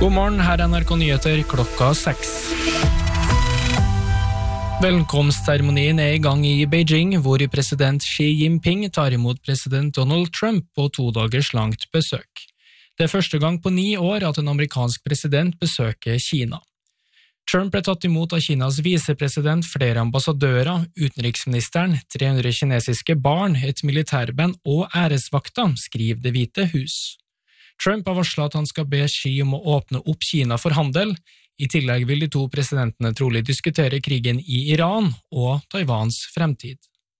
God morgen, her NRK Nyheter klokka 6. Velkomstseremonien I gang I Beijing, hvor president Xi Jinping tar imot president Donald Trump på 2 dagers langt besøk. Det første gang på 9 år at en amerikansk president besøker Kina. Trump ble tatt imot av Kinas visepresident, flere ambassadører, utenriksministeren, 300 kinesiske barn, et militærband og æresvakta, skriver Det hvite hus. Trump har varslet at han skal be Xi om å åpne opp Kina for handel. I tillegg vil de 2 presidentene trolig diskutere krigen I Iran og Taiwans fremtid.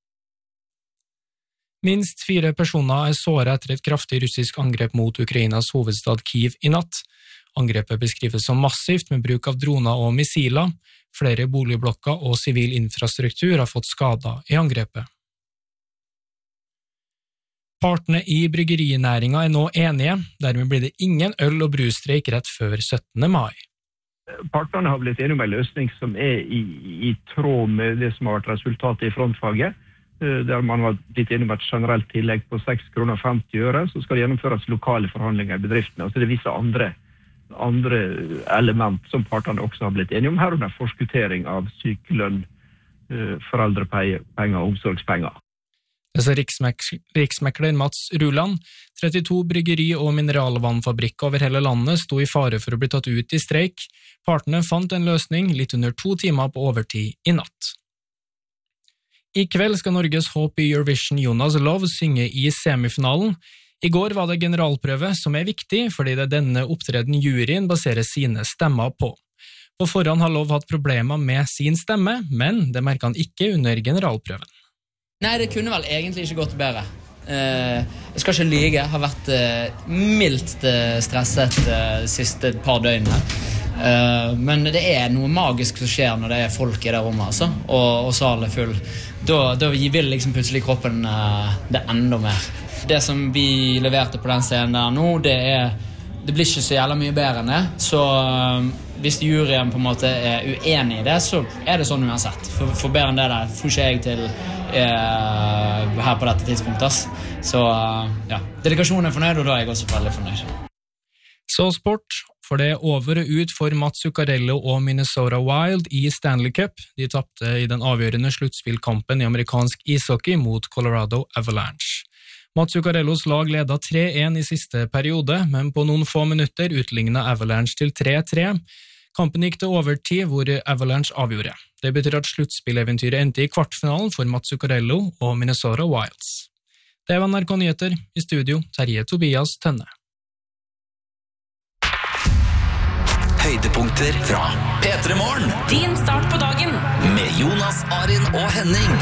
Minst 4 personer såret etter et kraftig russisk angrep mot Ukrainas hovedstad Kyiv I natt. Angrepet beskrives som massivt med bruk av droner og missiler. Flere boligblokker og sivil infrastruktur har fått skader I angrepet. Partene I bryggerinæringen nå enige, dermed blir det ingen øl- og brusstreik rett før 17. mai. Partene har blitt enige om en løsning som I tråd med det som har vært resultatet I frontfaget, der man har blitt enige om et generelt tillegg på 6,50 kroner, så skal det gjennomføres lokale forhandlinger I bedriftene. Og så det er visse andre element som partene også har blitt enige om, herunder forskuttering av sykelønn, foreldrepenger og omsorgspenger. Det sa riksmekler Mats Ruland. 32 bryggeri- og mineralvannfabrikker over hele landet sto I fare for å bli tatt ut I streik. Partene fant en løsning litt under 2 timer på overtid I natt. I kveld skal Norges håp I Eurovision Jonas Love synge I semifinalen. I går var det generalprøve som viktig, fordi det denne opptreden juryen baserer sine stemmer på. På forhånd har Love hatt problemer med sin stemme, men det merket han ikke under generalprøven. Nei, det kunne vel egentlig ikke gått bedre. Jeg skal ikke lyge, jeg har vært mildt stresset de siste par døgnene. Men det noe magisk som skjer når det folk I det rommet, altså. Og salen full. Da vil liksom plutselig kroppen det enda mer. Det som vi leverte på den scenen der nå, det blir ikke så jævla mye bedre enn det. Så hvis juryen på en måte uenig I det, så det sånn uansett. For bedre enn det der får ikke jeg til her på dette tidspunktet. Så ja, delikasjonen fornøyd, og da jeg også veldig fornøyd. Så sport, for det over og ut for Mats Zuccarello og Minnesota Wild I Stanley Cup. De tappte I den avgjørende sluttspillkampen I amerikansk ishockey mot Colorado Avalanche. Mats Zuccarellos lag ledet 3-1 I siste periode, men på noen få minutter utlignet Avalanche til 3-3. Kampen gikk til overtid hvor Avalanche avgjorde. Det betyr at sluttspilleventyret endte I kvartfinalen for Mats Zuccarello og Minnesota Wilds. Det var NRK Nyheter, I studio Terje Tobias Tønne. Høydepunkter fra P3 Morgen. Din start på dagen. Med Jonas, Arin og Henning.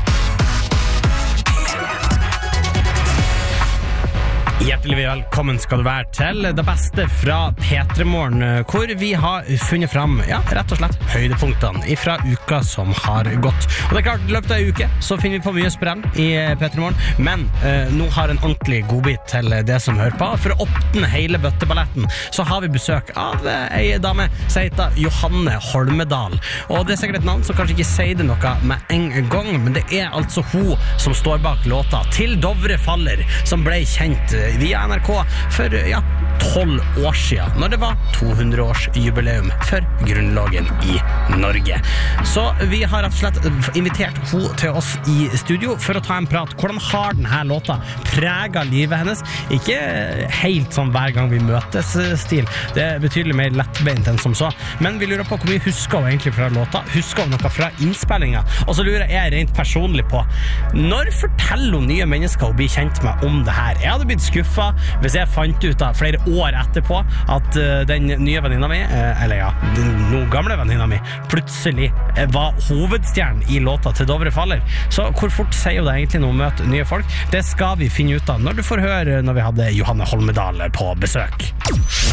Hjertelig velkommen skal du være til det beste fra P3 Morgen, hvor vi har funnet fram, rett og slett høydepunktene fra uka som har gått. Og det klart, I løpet av en uke så finner vi på mye sprell I P3 Morgen, men nå har en ordentlig godbit til det som hører på. For å åpne hele bøtteballetten så har vi besøk av en dame som heter Johanne Holmedal. Og det sikkert et navn som kanskje ikke sier det noe med en gang, men det altså hun som står bak låta Til Dovre faller, som ble kjent via NRK for 12 år siden, når det var 200-årsjubileum for grunnlagen I Norge. Så vi har rett og slett invitert henne til oss I studio for å ta en prat. Hvordan har denne låta preget livet hennes? Ikke helt sånn hver gang vi møtes stil. Det betydelig mer lettbeint enn som så. Men vi lurer på hvor mye husker hun egentlig fra låta? Husker hun noe fra innspillingen? Og så lurer jeg rent personlig på, når forteller hun nye mennesker å bli kjent med om det her? Jeg hadde blitt skuffet hvis jeg fant ut da flere år etterpå at den nye venninna mi, den nå gamle venninna mi, plutselig var hovedstjernen I låta Til Dovre faller. Så hvor fort sier jo det egentlig når vi møter nye folk? Det skal vi finne ut av når du får høre når vi hadde Johanne Holmedal på besøk.